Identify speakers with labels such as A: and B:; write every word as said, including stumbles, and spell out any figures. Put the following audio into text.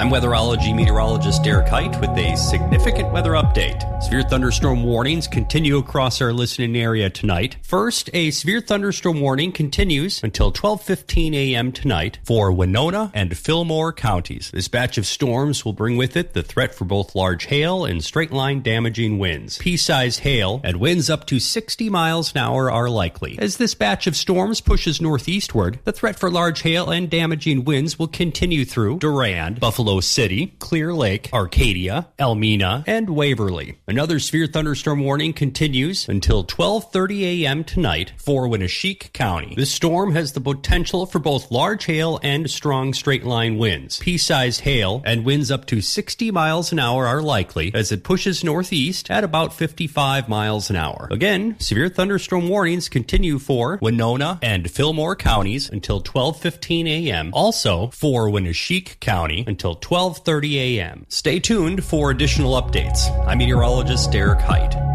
A: I'm weatherology meteorologist Derek Height with a significant weather update. Severe thunderstorm warnings continue across our listening area tonight. First, a severe thunderstorm warning continues until twelve fifteen a.m. tonight for Winona and Fillmore counties. This batch of storms will bring with it the threat for both large hail and straight-line damaging winds. Pea-sized hail and winds up to sixty miles an hour are likely. As this batch of storms pushes northeastward, the threat for large hail and damaging winds will continue through Durand, Buffalo City, Clear Lake, Arcadia, Elmina, and Waverly. Another severe thunderstorm warning continues until twelve thirty a.m. tonight for Winneshiek County. This storm has the potential for both large hail and strong straight-line winds. Pea-sized hail and winds up to sixty miles an hour are likely as it pushes northeast at about fifty-five miles an hour. Again, severe thunderstorm warnings continue for Winona and Fillmore counties until twelve fifteen a.m. Also for Winneshiek County until twelve thirty a.m. Stay tuned for additional updates. I'm meteorologist Derek Height.